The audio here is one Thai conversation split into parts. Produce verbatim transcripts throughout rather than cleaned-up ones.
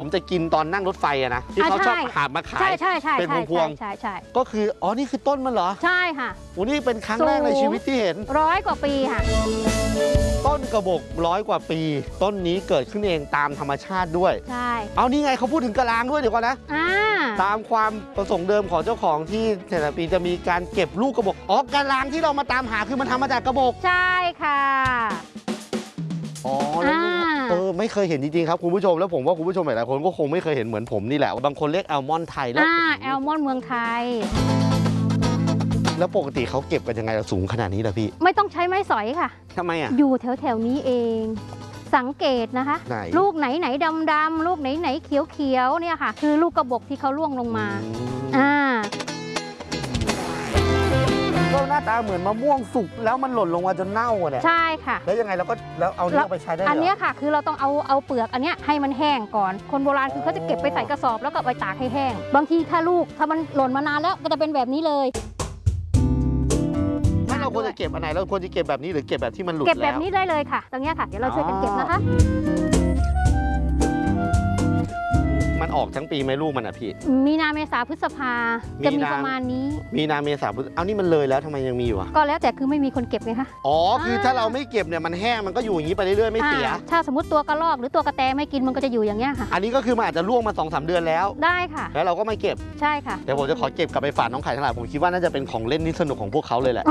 จะกินตอนนั่งรถไฟอะนะที่เขาชอบหามาขายเป็นพวงๆใช่ใช่ก็คืออ๋อนี่คือต้นมันเหรอใช่ค่ะโอ้นี่เป็นครั้งแรกในชีวิตที่เห็นร้อยกว่าปีค่ะต้นกระบอกร้อยกว่าปีต้นนี้เกิดขึ้นเองตามธรรมชาติด้วยใช่เอานี่ไงเขาพูดถึงกะลางด้วยเดี๋ยวก่อนนะตามความประสงค์เดิมของเจ้าของที่แต่ละปีจะมีการเก็บลูกกระบอกอ๋อกะลางที่เรามาตามหาคือมันทำมาจากกระบอกใช่ค่ะอ๋อแล้วเออไม่เคยเห็นจริงๆครับคุณผู้ชมแล้วผมว่าคุณผู้ชมหลายๆคนก็คงไม่เคยเห็นเหมือนผมนี่แหละบางคนเรียกแอลมอนไทยแล้วแอลมอนเมืองไทยแล้วปกติเขาเก็บกันยังไงสูงขนาดนี้ล่ะพี่ไม่ต้องใช้ไม้สอยค่ะทำไมอ่ะอยู่แถวแถวนี้เองสังเกตนะคะลูกไหนไหนดำดำลูกไหนไหนเขียวเขียวเนี่ยค่ะคือลูกกระบอกที่เขาล่วงลงมาอ่าก็หน้าตาเหมือนมะม่วงสุกแล้วมันหล่นลงมาจนเน่าเนี่ยใช่ค่ะแล้วยังไงเราก็แล้วเอาเนื้อไปใช้ได้อันนี้ค่ะคือเราต้องเอาเอาเปลือกอันนี้ให้มันแห้งก่อนคนโบราณคือเขาจะเก็บไปใส่กระสอบแล้วก็ไปตากให้แห้งบางทีถ้าลูกถ้ามันหล่นมานานแล้วก็จะเป็นแบบนี้เลยถ้าเราควรจะเก็บอันไหนเราควรจะเก็บแบบนี้หรือเก็บแบบที่มันหลุดเก็บแบบนี้ได้เลยค่ะตรงนี้ค่ะเดี๋ยวเราช่วยกันเก็บนะคะมันออกทั้งปีไหมลูกมันอ่ะพี่มีนาเมษาพฤษภาจะมีประมาณนี้มีนาเมษาพฤษเอานี่มันเลยแล้วทำไมยังมีอยู่อ่ะก็แล้วแต่คือไม่มีคนเก็บไงคะอ๋อคือถ้าเราไม่เก็บเนี่ยมันแห้งมันก็อยู่อย่างนี้ไปเรื่อยๆไม่เสียถ้าสมมติตัวกระรอกหรือตัวกระแตไม่กินมันก็จะอยู่อย่างเงี้ยค่ะอันนี้ก็คือมันอาจจะล่วงมา สองสาม เดือนแล้วได้ค่ะแล้วเราก็ไม่เก็บใช่ค่ะเดี๋ยวผมจะขอเก็บกลับไปฝากน้องไข่ทั้งหลายผมคิดว่าน่าจะเป็นของเล่นที่สนุกของพวกเขาเลยแหละ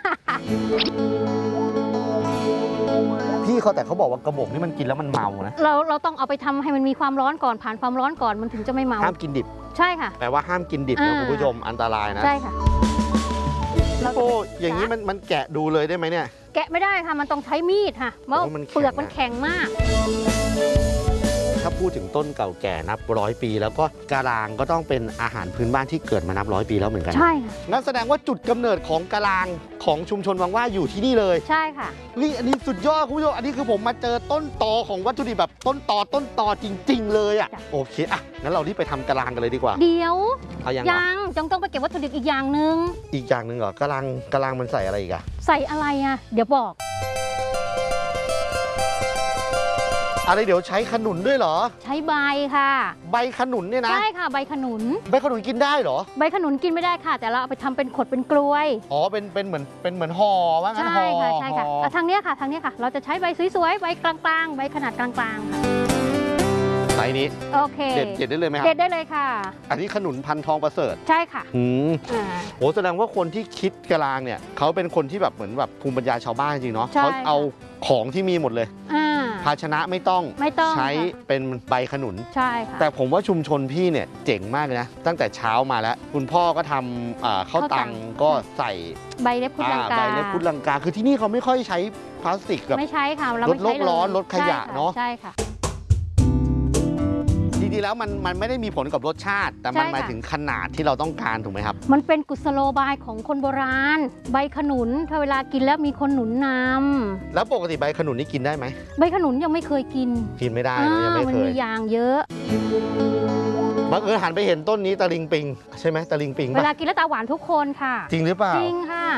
พี่เขาแต่เขาบอกว่ากระบอกนี่มันกินแล้วมันเมานะเราเราต้องเอาไปทำให้มันมีความร้อนก่อนผ่านความร้อนก่อนมันถึงจะไม่เมาห้ามกินดิบใช่ค่ะแปลว่าห้ามกินดิบนะคุณผู้ชมอันตรายนะใช่ค่ะโอ้อย่างนี้มันมันแกะดูเลยได้ไหมเนี่ยแกะไม่ได้ค่ะมันต้องใช้มีดค่ะเพราะเปลือกมันแข็งมากถ้าพูดถึงต้นเก่าแก่นับร้อยปีแล้วก็กะลางก็ต้องเป็นอาหารพื้นบ้านที่เกิดมานับร้อยปีแล้วเหมือนกันใช่ค่ะนั่นแสดงว่าจุดกำเนิดของกะลางของชุมชนวังว่าอยู่ที่นี่เลยใช่ค่ะนี่อันนี้สุดยอดคุณผู้ชมอันนี้คือผมมาเจอต้นตอของวัตถุดิบแบบต้นตอต้นตอจริงๆเลยอ่ะโอเคอ่ะงั้นเรารีบไปทำกะลางกันเลยดีกว่าเดี๋ยวยังยังจังต้องไปเก็บวัตถุดิบอีกอย่างหนึ่งอีกอย่างหนึ่งเหรอกะลางกะลางมันใส่อะไรอีกอะใส่อะไรอ่ะเดี๋ยวบอกอะไรเดี๋ยวใช้ขนุนด้วยเหรอใช้ใบค่ะใบขนุนเนี่ยนะใช่ค่ะใบขนุนใบขนุนกินได้เหรอใบขนุนกินไม่ได้ค่ะแต่เราเอาไปทำเป็นขดเป็นกลวยอ๋อเป็นเป็นเหมือนเป็นเหมือนห่อว่างั้นห่อใช่ค่ะใช่ค่ะทางเนี้ยค่ะทางเนี้ยค่ะเราจะใช้ใบสวยๆใบกลางๆใบขนาดกลางๆค่ะไซส์นี้โอเคเด็ดเด็ดได้เลยไหมครับเด็ดได้เลยค่ะอันนี้ขนุนพันทองประเสริฐใช่ค่ะอืมโอ้แสดงว่าคนที่คิดกะลางเนี่ยเขาเป็นคนที่แบบเหมือนแบบภูมิปัญญาชาวบ้านจริงเนาะเขาเอาของที่มีหมดเลยภาชนะไม่ต้องไม่ต้องใช้เป็นใบขนุนใช่ค่ะแต่ผมว่าชุมชนพี่เนี่ยเจ๋งมากเลยนะตั้งแต่เช้ามาแล้วคุณพ่อก็ทำข้าวตังก็ใส่ใบเล็บพุดลังกาใบเล็บพุดลังกาคือที่นี่เขาไม่ค่อยใช้พลาสติกแบบไม่ใช้ค่ะลดโลกร้อนลดขยะเนาะใช่ค่ะจริงๆแล้วมันมันไม่ได้มีผลกับรสชาติแต่มันหมายถึงขนาดที่เราต้องการถูกไหมครับมันเป็นกุศโลบายของคนโบราณใบขนุนถ้าเวลากินแล้วมีคนหนุนนำแล้วปกติใบขนุนนี่กินได้ไหมใบขนุนยังไม่เคยกินกินไม่ได้ยังไม่เคยมันมียางเยอะบังเอิญหันไปเห็นต้นนี้ตะลิงปิงใช่ไหมตะลิงปิงเวลากินแล้วตาหวานทุกคนค่ะจริงหรือเปล่าจริงค่ะ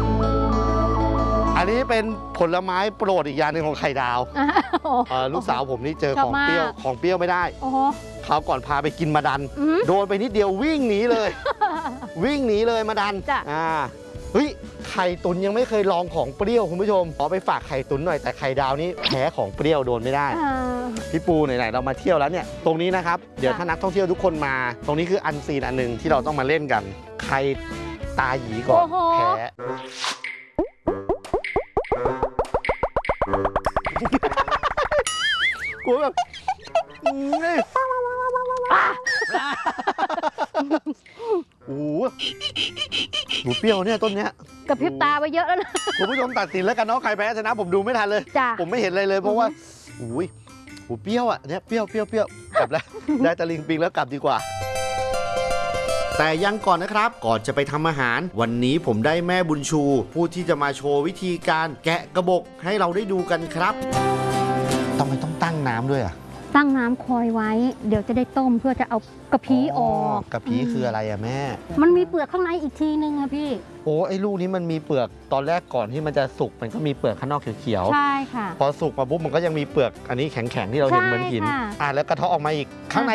อันนี้เป็นผลไม้โปรดอีกอย่างหนึ่งของไข่ดาวลูกสาวผมนี่เจอของเปรี้ยวของเปรี้ยวไม่ได้คราวก่อนพาไปกินมาดันโดนไปนิดเดียววิ่งหนีเลยวิ่งหนีเลยมาดันอ่าเฮ้ยไข่ตุ๋นยังไม่เคยลองของเปรี้ยวคุณผู้ชมขอไปฝากไข่ตุ๋นหน่อยแต่ไข่ดาวนี้แพ้ของเปรี้ยวโดนไม่ได้พี่ปูไหนๆเรามาเที่ยวแล้วเนี่ยตรงนี้นะครับเดี๋ยวถ้านักท่องเที่ยวทุกคนมาตรงนี้คืออันซีนอันหนึ่งที่เราต้องมาเล่นกันใครตาหยีก่อนแพ้กูแบบนี่โอ้โหหมูเปรี้ยวเนี่ยต้นเนี้ยกระพริบตาไปเยอะแล้วนะคุณผู้ชมตัดสินแล้วกันเนาะใครแพ้ชนะผมดูไม่ทันเลยผมไม่เห็นอะไรเลยเพราะว่าอุ้ยหมูเปรี้ยวอ่ะเนี่ยเปรี้ยวเปรี้ยวเปรี้ยวกลับแล้วได้ตะลิงปิงแล้วกลับดีกว่าแต่ยังก่อนนะครับก่อนจะไปทำอาหารวันนี้ผมได้แม่บุญชูผู้ที่จะมาโชว์วิธีการแกะกระบอกให้เราได้ดูกันครับทำไมต้องตั้งน้ำด้วยอ่ะตั้งน้ำคอยไว้เดี๋ยวจะได้ต้มเพื่อจะเอากระพี้ออกกระพี้คืออะไรอะแม่มันมีเปลือกข้างในอีกทีนึงอะพี่โอ้ไอ้ลูกนี้มันมีเปลือกตอนแรกก่อนที่มันจะสุกมันก็มีเปลือกข้างนอกเขียวๆใช่ค่ะพอสุกมาปุ๊บมันก็ยังมีเปลือกอันนี้แข็งๆที่เราเห็นเหมือนหินอ่ะแล้วกระเทาะออกมาอีกข้างใน